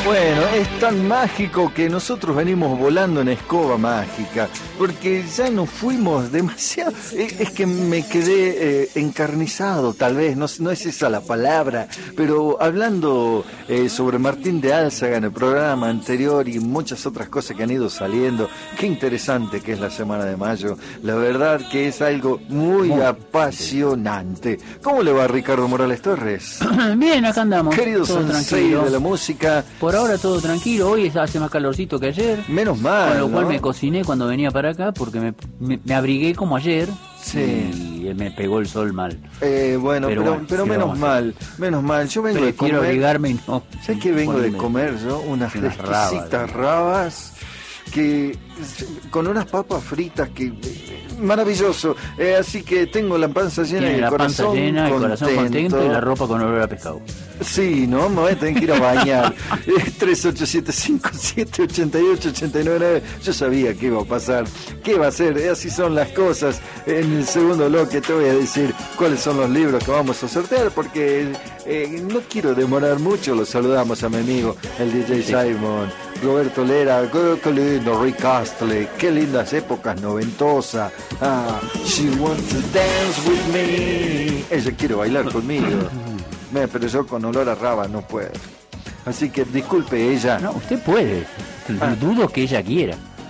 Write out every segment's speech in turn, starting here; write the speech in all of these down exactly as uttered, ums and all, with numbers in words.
Bueno, es tan mágico que nosotros venimos volando en escoba mágica, porque ya nos fuimos demasiado. Es que me quedé eh, encarnizado, tal vez, no, no es esa la palabra, pero hablando eh, sobre Martín de Álzaga en el programa anterior y muchas otras cosas que han ido saliendo, qué interesante que es la semana de mayo, la verdad que es algo muy, muy apasionante. ¿Cómo le va Ricardo Morales Torres? Bien, acá andamos. Querido sensei de la música. Por ahora todo tranquilo, hoy hace más calorcito que ayer. Menos mal, con lo cual ¿no? me cociné cuando venía para acá porque me, me, me abrigué como ayer. Sí. Y me pegó el sol mal. Eh, bueno, pero, pero, bueno, pero menos mal, menos mal. Yo vengo Prefiero de comer. abrigarme y no. ¿Sabes qué vengo de comer yo? Unas exquisitas rabas que con unas papas fritas que maravilloso, eh, así que tengo la panza llena y el la corazón panza llena, contento. el corazón contento y la ropa con olor a pescado. Sí, no, me voy a tener que ir a bañar. tres ocho siete cinco siete ocho ocho ocho nueve nueve. Yo sabía que iba a pasar, qué va a ser, así son las cosas. En el segundo bloque te voy a decir cuáles son los libros que vamos a sortear, porque eh, no quiero demorar mucho. Los saludamos a mi amigo, el D J sí. Simon, Roberto Lera, qué lindo, Rick Astley, qué lindas épocas noventosas. Ah, she wants to dance with me. Ella quiere bailar conmigo. Me, pero yo con olor a raba no puedo. Así que disculpe ella. No, usted puede. Ah. Dudo que ella quiera.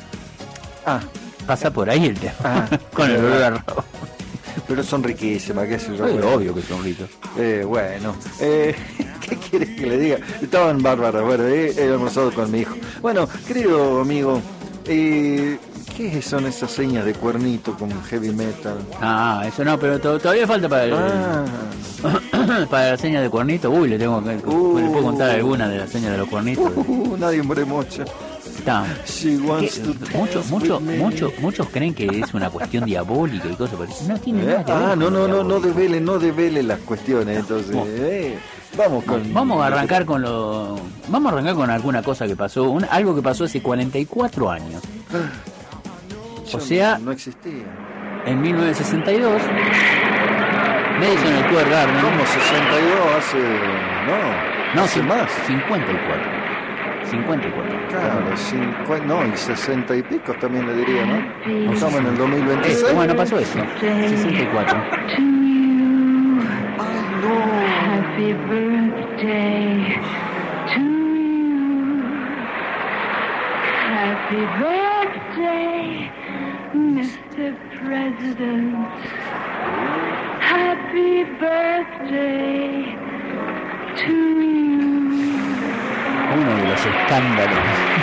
Ah. Pasa por ahí el tema. Ah. Con el olor a raba. Pero son riquísimas, ¿qué es el es obvio que son ricos. Eh, bueno, eh, ¿qué quiere que le diga? Estaban bárbaras, bueno, eh, he almorzado con mi hijo. Bueno, querido amigo, eh, ¿qué son esas señas de cuernito con heavy metal? Ah, eso no, pero to- todavía falta para el, ah. para las señas de cuernito. Uy, le tengo que uh, le puedo contar algunas de las señas de los cuernitos. Uh, nadie muere mucho. Muchos, muchos, muchos, muchos creen que es una cuestión diabólica y cosas, pero no tiene ¿Eh? nada que ver. Ah, no, no, no, no devele, no devele las cuestiones, entonces. No. Eh, vamos con. Vamos a arrancar con lo. Vamos a arrancar con alguna cosa que pasó, un, algo que pasó hace cuarenta y cuatro años. Yo o sea, no, no existía. En mil novecientos sesenta y dos, Madison Square Garden. ¿Cómo sesenta y dos hace? No, no hace c- más. cincuenta y cuatro. cincuenta y cuatro. Claro, cincuenta, no, y sesenta y pico también le diría, ¿no? Estamos en el dos mil veintiséis. Eh, bueno, pasó eso. sesenta y cuatro. Ay, no. Happy birthday to you. Happy birthday, mister President. Happy birthday to you. Uno de los escándalos.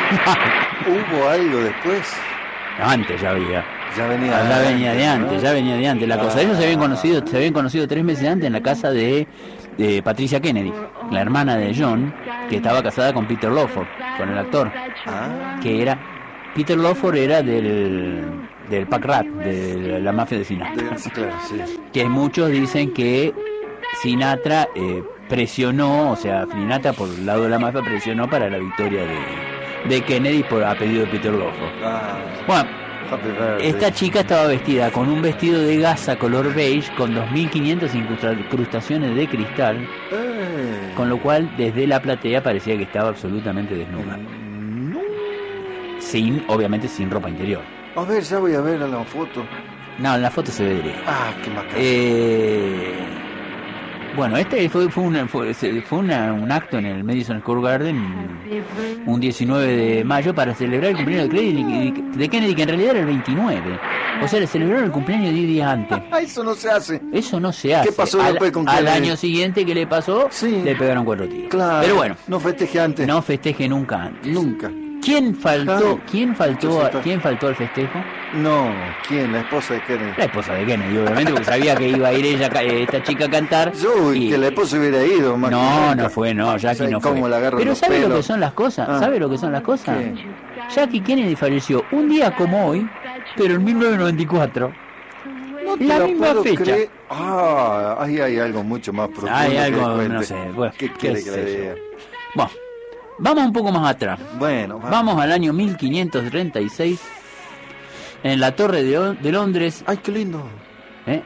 ¿Hubo algo después? Antes ya había. Ya venía, ya venía de antes, ¿no? ya venía de antes. La cosa, ellos se habían conocido, se habían conocido tres meses antes en la casa de, de Patricia Kennedy, la hermana de John, que estaba casada con Peter Lawford, con el actor, Ah. que era Peter Lawford era del del Pac Rat, de la mafia de Sinatra. Sí, claro, sí. Que muchos dicen que Sinatra eh, presionó, o sea, Sinatra por el lado de la mafia presionó para la victoria de, de Kennedy por a pedido de Peter Lawford. Ah. Bueno. Esta chica estaba vestida con un vestido de gasa color beige con dos mil quinientas incrustaciones de cristal, Eh. con lo cual desde la platea parecía que estaba absolutamente desnuda. No. Sin, obviamente sin ropa interior. A ver, ya voy a ver a la foto. No, en la foto se ve derecho. Ah, qué macabro. Eh, bueno, este fue, fue, una, fue, fue una, un acto en el Madison Square Garden un diecinueve de mayo para celebrar el cumpleaños de Kennedy, de Kennedy, que en realidad era el veintinueve. O sea, le celebraron el cumpleaños diez días antes. Eso no se hace. Eso no se hace. ¿Qué pasó al, después con Al Kennedy? año siguiente que le pasó, Sí. le pegaron cuatro tiros. Claro. Pero bueno, No festeje antes. no festeje nunca antes. Nunca. ¿Quién faltó? Claro. ¿Quién faltó? Eso A, está. ¿Quién faltó al festejo? No. ¿Quién? La esposa de Kennedy. La esposa de Kennedy, obviamente, porque sabía que iba a ir ella, esta chica a cantar. Yo, y y- que la esposa hubiera ido. Más que No, nunca. no fue, no, Jackie ¿Sabe no cómo fue. la agarran Pero los ¿sabe lo pelos? que son las cosas? Ah. ¿Sabe lo que son las cosas? ¿Qué? Jackie Kennedy falleció un día como hoy, pero en mil novecientos noventa y cuatro. No te La la misma puedo fecha. creer. Ah, ahí hay algo mucho más profundo. Hay que algo, cuente. no sé, bueno, ¿Qué qué quiere que sé le yo. diga? Bueno, vamos un poco más atrás. Bueno, va. Vamos al año mil quinientos treinta y seis, en la Torre de, de Londres. Ay, qué lindo. ¿eh?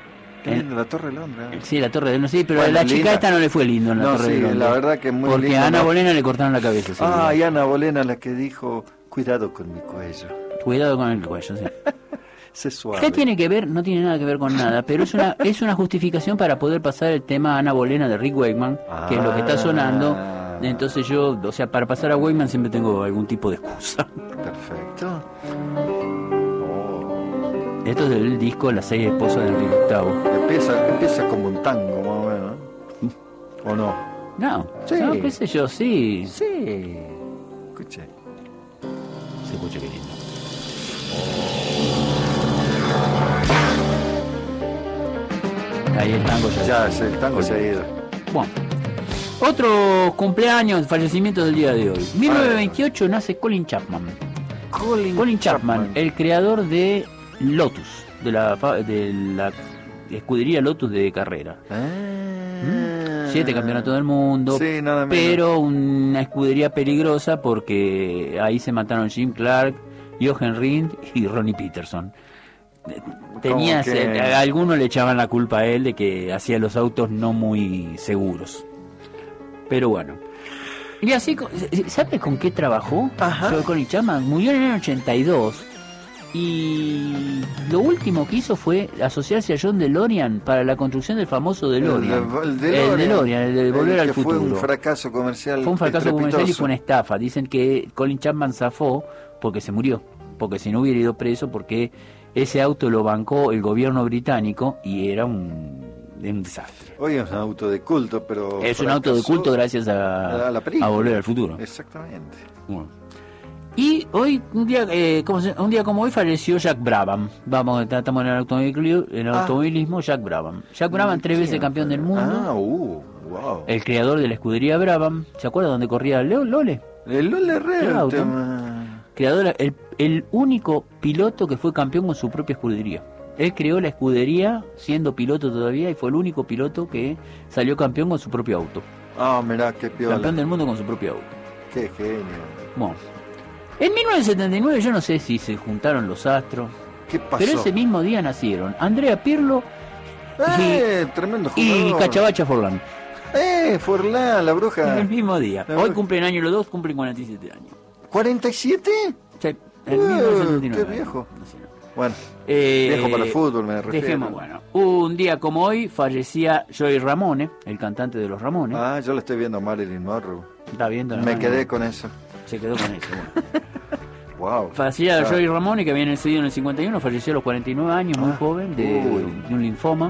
qué lindo, la Torre de Londres. ¿eh? Sí, la Torre de Londres, sí, pero Bueno, a la chica linda. esta no le fue lindo en la No, Torre sí, de Londres. la verdad que muy Porque lindo, a Ana ¿no? Bolena le cortaron la cabeza. Ah, seguro. y Ana Bolena la que dijo, cuidado con mi cuello. Cuidado con el cuello, sí. Sé suave. ¿Qué tiene que ver? No tiene nada que ver con nada, pero es una es una justificación para poder pasar el tema Ana Bolena de Rick Wakeman, que es lo que está sonando. Entonces yo, o sea, para pasar a Wakeman siempre tengo algún tipo de excusa. Perfecto. Esto es del disco Las seis esposas de Enrique octavo. Empieza, empieza como un tango, más o menos. ¿O no? No, Sí. no, qué sé yo, sí. Sí. Escuche. Se escucha qué lindo. Ahí el tango ya. Ya, sí, el tango se ha ido. Bueno, otro cumpleaños, fallecimiento del día de hoy. mil novecientos veintiocho nace Colin Chapman. Colin, Colin Chapman, el creador de Lotus, de la, fa- de la escudería Lotus de carrera. Ah. Siete campeonatos del mundo, Sí, nada menos. pero una escudería peligrosa porque ahí se mataron Jim Clark, Jochen Rindt y Ronnie Peterson. Tenías, Como que- eh, a algunos le echaban la culpa a él de que hacía los autos no muy seguros. Pero bueno. Y así, co- ¿sabes con qué trabajó? Ajá. Fue Colin Chapman, murió en el ochenta y dos. Y lo último que hizo fue asociarse a John DeLorean para la construcción del famoso DeLorean. El, El DeLorean, DeLorean, el de Volver el al que Futuro. Fue un fracaso comercial. Fue un fracaso comercial y estrepitoso. fue una estafa. Dicen que Colin Chapman zafó porque se murió, porque si no hubiera ido preso, porque ese auto lo bancó el gobierno británico y era un, un desastre. Hoy es un auto de culto, pero. Es un auto de fracasó culto gracias a, a la película. a Volver al Futuro. Exactamente. Bueno. Y hoy, un día, eh, ¿cómo se- un día como hoy, falleció Jack Brabham. Vamos, estamos en el, automovilismo, en el Ah. automovilismo, Jack Brabham. Jack Brabham, tres veces ¿Quién campeón fue? del mundo. Ah, uh, wow. El creador de la escudería Brabham. ¿Se acuerda dónde corría Leo Lole? El Lole Red. El auto. tema- Creador, el, el único piloto que fue campeón con su propia escudería. Él creó la escudería siendo piloto todavía y fue el único piloto que salió campeón con su propio auto. Ah, mirá, qué piola. Campeón del mundo con su propio auto. Qué genio. Bueno. En mil novecientos setenta y nueve yo no sé si se juntaron los astros, ¿Qué pasó? pero ese mismo día nacieron Andrea Pirlo ¡Eh! Tremendo y jugador. Cachabacha Forlán. ¡Eh! Forlán, la bruja. El mismo día. La Hoy bruja. cumplen años los dos, cumplen cuarenta y siete años. ¿cuarenta y siete? Sí, en Eh, mil novecientos setenta y nueve. qué viejo. Nacieron. Bueno, Eh, viejo para el fútbol, me refiero. Dejemos, bueno. Un día como hoy fallecía Joey Ramone, el cantante de los Ramones. Ah, yo le estoy viendo a Marilyn Monroe. ¿Está viendo? la Me mano? quedé con eso. Se quedó con eso. Bueno. Wow. Fallecía Ah. Joey Ramone, que había nacido en el cincuenta y uno, falleció a los cuarenta y nueve años, muy Ah. joven, de, Uy. de un linfoma.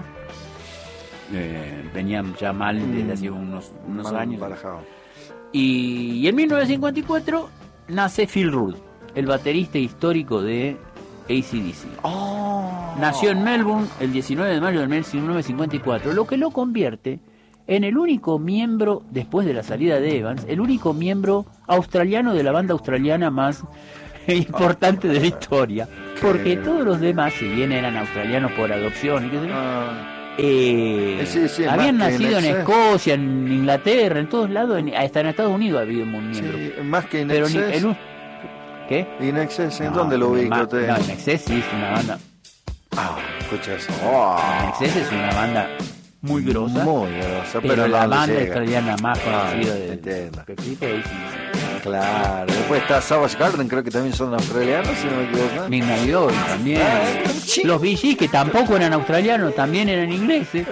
Eh, venía ya mal desde hace unos, unos Mal años. barajado. Y, y en mil novecientos cincuenta y cuatro nace Phil Rudd, el baterista histórico de A C D C. Oh. Nació en Melbourne el diecinueve de mayo de mil novecientos cincuenta y cuatro, lo que lo convierte en el único miembro, después de la salida de Evans, el único miembro australiano de la banda australiana más importante de la historia. Porque todos los demás, si bien eran australianos por adopción y qué sé yo, Ah, eh, Eh, sí, sí, habían más que nacido en Inexcess. Escocia, en Inglaterra, en todos lados, en- hasta en Estados Unidos había un miembro. sí, más que Pero ni, Inexcess. el un- ¿Qué? Inexcess, ¿en No, dónde lo ma- ubico usted? No, Inexcess sí es una banda. Ah, escucha eso. Oh. Inexcess es una banda muy grosa. Muy grosa, pero, pero, la no le banda llega. australiana más Ah, conocida de entiendo. Pepito es Claro, después está Savage Garden, creo que también son australianos, si no me equivoco. Midnight Glory también. Ah, sí. Los Bee Gees, que tampoco eran australianos, también eran ingleses.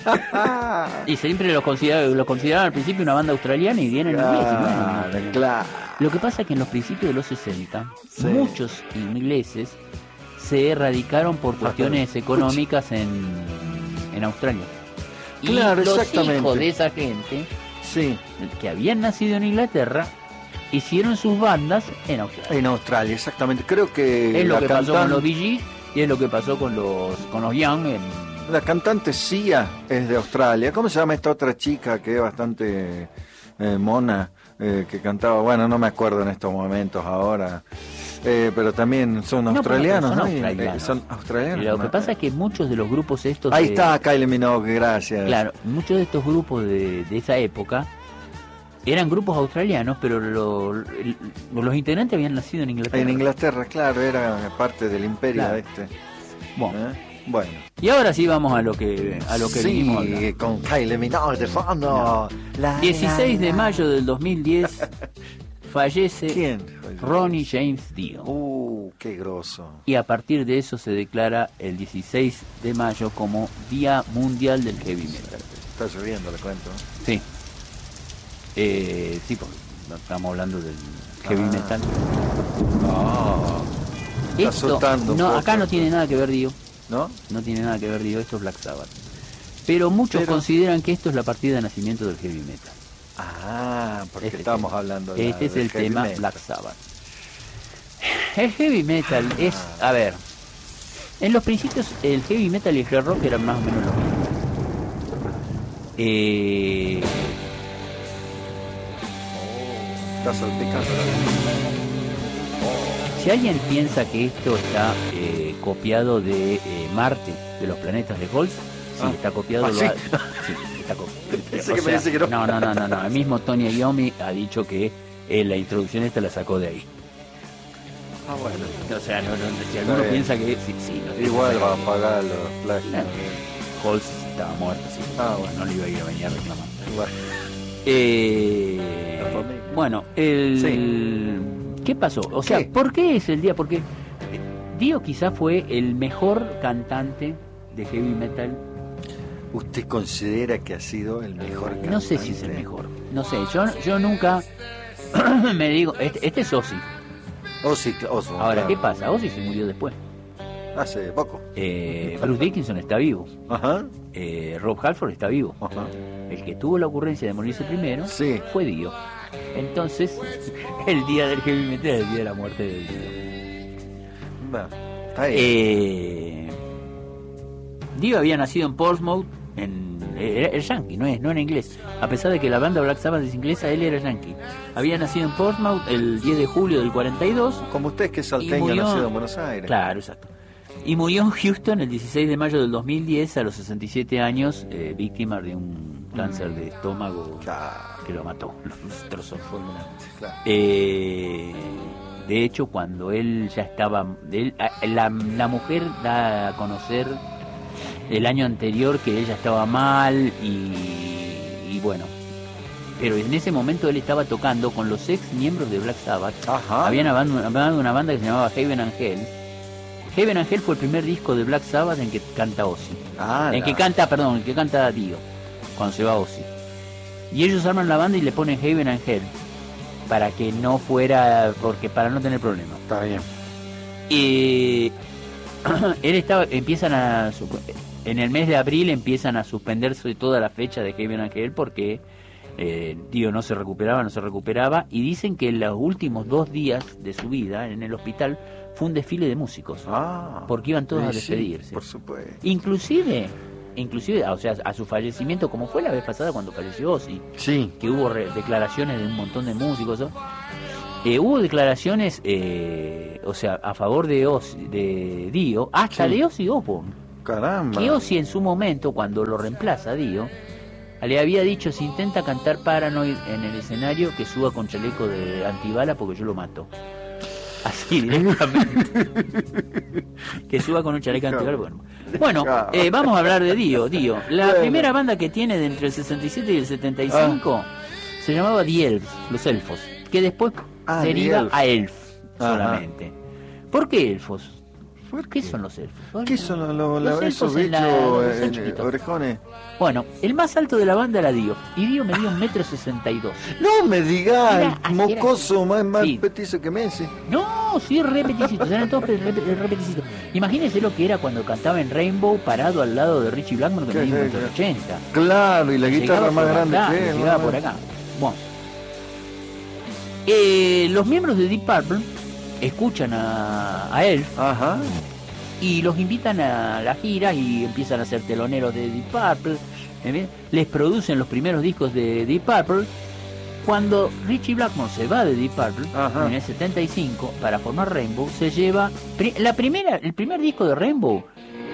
Y siempre los consideraban, los consideraban al principio una banda australiana y vienen ingleses. ¿no? Claro, claro. Lo que pasa es que en los principios de los sesenta, Sí. muchos ingleses se radicaron por cuestiones económicas en, en Australia. Y Claro, los exactamente. hijos de esa gente, Sí, que habían nacido en Inglaterra, hicieron sus bandas en Australia. en Australia, exactamente. Creo que Es lo la que pasó con cantan- los Bee Gees y es lo que pasó con los con los Young en, La cantante Sia es de Australia. ¿Cómo se llama esta otra chica que es bastante eh, mona? eh, que cantaba, bueno, no me acuerdo en estos momentos ahora. Eh, pero también son No, pero australianos, son ¿no? Y, eh, australianos. son australianos. Lo que ¿no? pasa es que muchos de los grupos estos Ahí de- está Kylie Minogue, gracias. Claro, muchos de estos grupos de, de esa época eran grupos australianos, pero lo- el- los integrantes habían nacido en Inglaterra. En Inglaterra, claro, era parte del imperio Claro. este. Bueno, ¿Eh? Bueno. Y ahora sí vamos a lo que a lo que Sí, vinimos a hablar. con Kylie Minogue de fondo. La, dieciséis la, de la. mayo del dos mil diez fallece ¿Quién? Ronnie James Dio. Uh, qué grosso. Y a partir de eso se declara el dieciséis de mayo como Día Mundial del Heavy Metal. Está lloviendo, le cuento. Sí. Eh, sí, porque estamos hablando del heavy Ah. metal. Ah, está Esto, soltando un no, poco. acá no tiene nada que ver Dio. ¿No? No tiene nada que ver Dio, esto es Black Sabbath. Pero muchos Pero- consideran que esto es la partida de nacimiento del heavy metal. Ah, porque Este estamos tema. hablando de Este es del el heavy tema metal. Black Sabbath. El heavy metal es, a ver, en los principios el heavy metal y el hard rock eran más o menos lo mismo. Eh, Está salpicando. si alguien piensa que esto está eh, copiado de eh, Marte, de los planetas de Holtz, sí, Ah. está copiado. Ah, lo ¿sí? ha- sí, está copiado. Pensé que me dice que no. No, no, no, no, no. El mismo Tony Iommi ha dicho que eh, la introducción esta la sacó de ahí. Ah, bueno. O sea, no, no, si Está alguno bien. piensa que sí, sí, no, Igual no, va a pagar los plagios. Claro. Holtz estaba muerto, sí. Ah, bueno. No le iba a ir a venir a reclamar. Bueno. Eh, La familia. bueno, el ¿qué pasó? O sea, ¿Qué? ¿por qué es el día? Porque Dio quizá fue el mejor cantante de heavy metal. ¿Usted considera que ha sido el mejor cantante? No sé si es el mejor. No sé, yo yo nunca me digo, este, este es Ozzy. Ozzy, Ozzy, Ahora, claro. ¿qué pasa? Ozzy se murió después. Hace poco. Eh, Bruce Dickinson está vivo. Ajá. Eh, Rob Halford está vivo. Ajá. El que tuvo la ocurrencia de morirse primero Sí. fue Dio. Entonces, el día del heavy metal es el día de la muerte de Dio. Bueno, está bien. Eh, Dio había nacido en Portsmouth, en, era, era yankee, no es, no era inglés. A pesar de que la banda Black Sabbath es inglesa, él era yankee. Había nacido en Portsmouth el diez de julio del cuarenta y dos. Como usted que es y salteño, murió- nacido en Buenos Aires. Claro, exacto. Y murió en Houston el dieciséis de mayo del dos mil diez a los sesenta y siete años, eh, víctima de un cáncer de estómago Claro, que lo mató, lo destrozó. claro. Eh, de hecho, cuando él ya estaba, él- la, la mujer da a conocer el año anterior que ella estaba mal y, y bueno, pero en ese momento él estaba tocando con los ex miembros de Black Sabbath. Ajá. Habían abandonado una banda que se llamaba Heaven and Hell. Heaven and Hell fue el primer disco de Black Sabbath en que canta Ozzy. Ah, En la- que canta, perdón, en que canta Dio, cuando se va Ozzy. Y ellos arman la banda y le ponen Heaven and Hell para que no fuera, porque para no tener problemas. Está bien. Y él estaba, empiezan a, su- en el mes de abril empiezan a suspenderse toda la fecha de Heaven and Hell porque eh, Dio no se recuperaba, no se recuperaba, y dicen que en los últimos dos días de su vida en el hospital fue un desfile de músicos, Ah. porque iban todos sí, a sí, despedirse. por supuesto. Inclusive, inclusive, o sea, a su fallecimiento, como fue la vez pasada cuando falleció Ozzy, Sí. que hubo re- declaraciones de un montón de músicos, ¿no? Eh, hubo declaraciones, eh, o sea, a favor de Ozzy, de Dio, hasta Sí. de Ozzy Osbourne, Caramba. que Ozzy en su momento, cuando lo reemplaza a Dio, le había dicho, si intenta cantar Paranoid en el escenario, que suba con chaleco de antibala porque yo lo mato. Así directamente. Que suba con un chaleco antibala. Bueno, bueno eh, vamos a hablar de Dio. Dio, la Bueno. primera banda que tiene de entre el sesenta y siete y el setenta y cinco se llamaba The Elves, los elfos, que después Ah, deriva The Elf. a Elf Ajá. solamente. ¿Por qué elfos? ¿Por ¿Qué son los elfos? ¿Qué son los, los- Los esos elfos en la- bichos los eh, chiquitos. orejones? Bueno, el más alto de la banda era Dio, y Dio medía un metro sesenta y dos. No me digas, Era- el mocoso más, más Sí. petizo que Messi. No, sí, repeticitos, eran todos re- re- repeticitos. Imagínense lo que era cuando cantaba en Rainbow parado al lado de Richie Blackmore, que Sí, medía un sí, metro sí. ochenta. Claro, y la guitarra Llegaba más por grande acá, que él. llegaba ¿no? por acá. Bueno. Eh, los miembros de Deep Purple escuchan a, a Elf Ajá. y los invitan a la gira y empiezan a ser teloneros de Deep Purple. ¿eh? Les producen los primeros discos de Deep Purple. Cuando Richie Blackmore se va de Deep Purple Ajá. en el setenta y cinco para formar Rainbow, se lleva pri- la primera, el primer disco de Rainbow.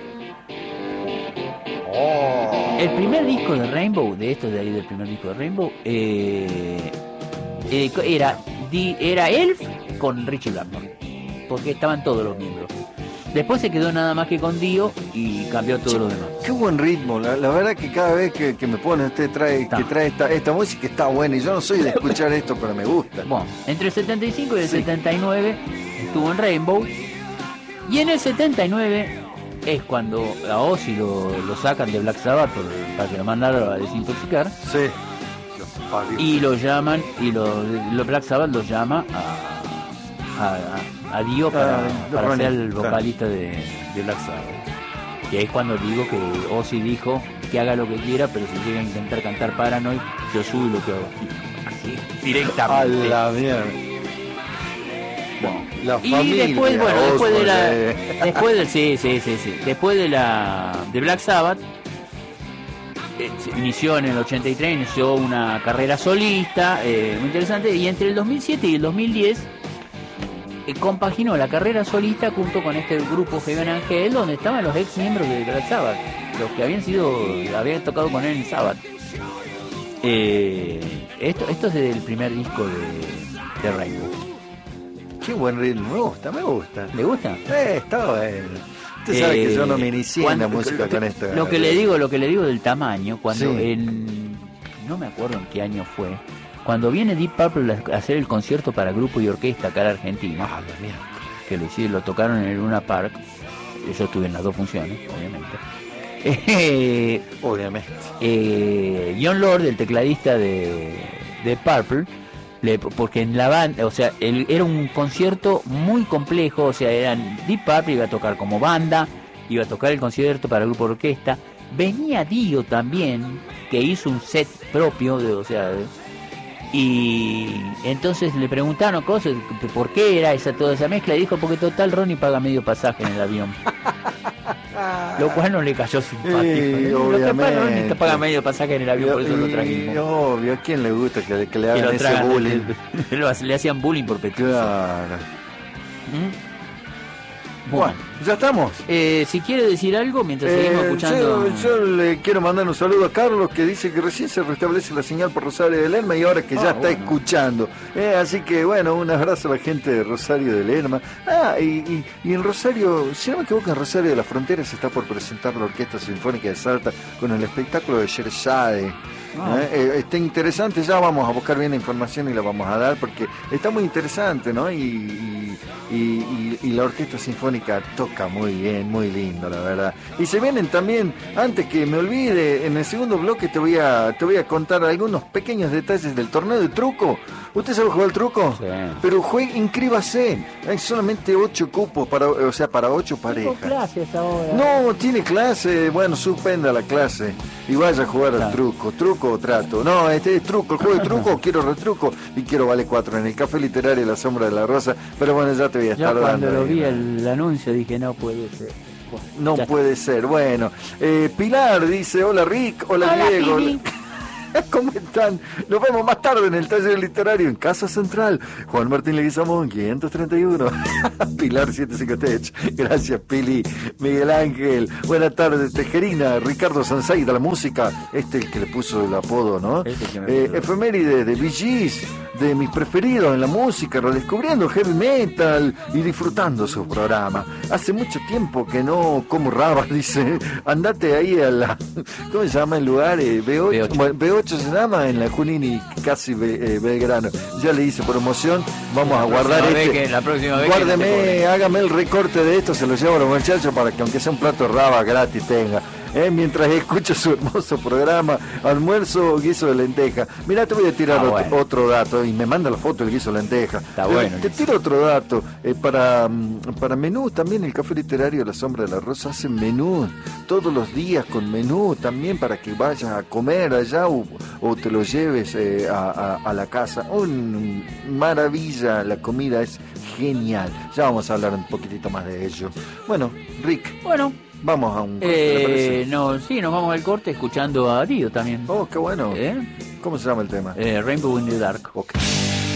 El primer disco de Rainbow, de estos de ahí del primer disco de Rainbow, eh, eh, era, di- era Elf con Richie Blackmore, porque estaban todos los miembros. Después se quedó nada más que con Dio y cambió todo lo demás. Qué buen ritmo, la, la verdad que cada vez que, que me pone usted trae, Está. que trae esta, esta música está buena y yo no soy de escuchar esto, pero me gusta. Bueno, entre el setenta y cinco y el Sí. setenta y nueve estuvo en Rainbow. Y en el setenta y nueve es cuando a Ozzy lo, lo sacan de Black Sabbath por- para que lo mandaran a desintoxicar. Sí. Y lo llaman, y lo, lo Black Sabbath lo llama a, a, a Dio para, Ah, para Ronnie, ser el claro. vocalista de, de Black Sabbath. Y ahí es cuando digo que Ozzy dijo que haga lo que quiera, pero si llega a intentar cantar Paranoid, yo subo y lo que hago. Así, A directamente. la mierda. Bueno, La y familia después, bueno, después de la, Osbourne, después del, sí, sí, sí, sí, después de la, de Black Sabbath, eh, se inició en el ochenta y tres, inició una carrera solista, eh, muy interesante, y entre el dos mil siete y el dos mil diez eh, compaginó la carrera solista junto con este grupo Heaven and Hell, donde estaban los ex miembros de Black Sabbath, los que habían sido, habían tocado con él en Sabbath. Eh, esto, esto es del primer disco de, de Rainbow. Qué buen ritmo, me gusta, me gusta. ¿Le gusta? Eh, está bueno. Usted sabe que yo no me inicié en la cuando- música lo, con esto. Lo que le digo, lo que le digo del tamaño, cuando Sí. en no me acuerdo en qué año fue, cuando viene Deep Purple a hacer el concierto para grupo y orquesta acá en Argentina, Ah, la mierda. que lo hicieron, lo tocaron en el Luna Park, yo estuve en las dos funciones, obviamente. Eh, Obviamente. eh, John Lord, el tecladista de, de Purple, le- porque en la banda, o sea, el- era un concierto muy complejo, o sea, eran Deep Purple iba a tocar como banda, iba a tocar el concierto para el grupo de orquesta, venía Dio también, que hizo un set propio, de, o sea, de- y entonces le preguntaron cosas, que por qué era esa toda esa mezcla, y dijo, porque total Ronnie paga medio pasaje en el avión. Lo cual no le cayó simpático. Sí, Lo que pasa, Ronnie obviamente. te paga medio pasaje en el avión, por eso lo Y- trajimos. Obvio, ¿a quién le gusta que, que le Que hagan lo ese tragan, bullying? le, le- le hacían bullying por petición. Claro. ¿Mm? Bueno, ya estamos. Eh, si quiere decir algo mientras seguimos Eh, escuchando. yo, yo le quiero mandar un saludo a Carlos, que dice que recién se restablece la señal por Rosario de Lerma y ahora que ya Ah, está bueno. escuchando. Eh, así que bueno, un abrazo a la gente de Rosario de Lerma. Ah, y, y, y en Rosario, si no me equivoco, en Rosario de la Frontera se está por presentar la Orquesta Sinfónica de Salta con el espectáculo de Sherzade. Ah. Eh, eh, está interesante, ya vamos a buscar bien la información y la vamos a dar porque está muy interesante, ¿no? Y, y, y, y- y la Orquesta Sinfónica toca muy bien, muy lindo, la verdad. Y se vienen también, antes que me olvide, en el segundo bloque te voy a te voy a contar algunos pequeños detalles del torneo de truco. ¿Usted sabe jugar al truco? Sí. Pero juegue, inscríbase. Hay solamente ocho cupos, para, o sea, para ocho Tengo parejas. clases ahora. No, tiene clase, bueno, suspenda la clase y vaya a jugar al Claro. truco, truco o trato. No, este es truco, el juego de truco, quiero retruco y quiero vale cuatro en el Café Literario La Sombra de la Rosa, pero bueno, ya te voy a Yo estar cuando dando. lo ahí, vi ¿no? el anuncio dije, no puede ser. Bueno, No ya puede ser, bueno. Eh, Pilar dice, hola Rick, hola, Hola, Diego. Pili. ¿Cómo están? Nos vemos más tarde en el taller literario en Casa Central. Juan Martín Leguizamón, quinientos treinta y uno. Pilar setenta y cinco Tech. Gracias, Pili. Miguel Ángel. Buenas tardes, Tejerina. Ricardo Sansay de la música. Este es el que le puso el apodo, ¿no? Este que me Eh, puso. efeméride de Bee Gees, de mis preferidos en la música, redescubriendo heavy metal y disfrutando su programa. Hace mucho tiempo que no como rabas, dice. Andate ahí a la... ¿Cómo se llama el lugar? Eh, B ocho. B ocho. Bueno, B ocho se llama en la Junini, casi Be- eh, Belgrano. Ya le hice promoción. Vamos La a guardar próxima este. vez que- la próxima vez que no te Guárdeme, cobren. hágame el recorte de esto, se lo llevo a los muchachos para que aunque sea un plato de raba gratis tenga. Eh, mientras escucho su hermoso programa, almuerzo guiso de lenteja. Mira, te voy a tirar Ah, otro, bueno. otro dato y me manda la foto del guiso de lenteja. Está Te- bueno, Te Guiso. tiro otro dato. Eh, para, mm, para menú también el Café Literario La Sombra de la Rosa hace menú todos los días con menú también para que vayas a comer allá o, o te lo lleves eh, a, a- a la casa. Un maravilla, la comida es genial. Ya vamos a hablar un poquitito más de ello. Bueno, Rick, Bueno, vamos a un corte, ¿le eh, parece? no, sí, nos vamos al corte escuchando a Dio también. Oh, qué bueno. ¿Eh? ¿Cómo se llama el tema? Eh, Rainbow in the Dark. Ok.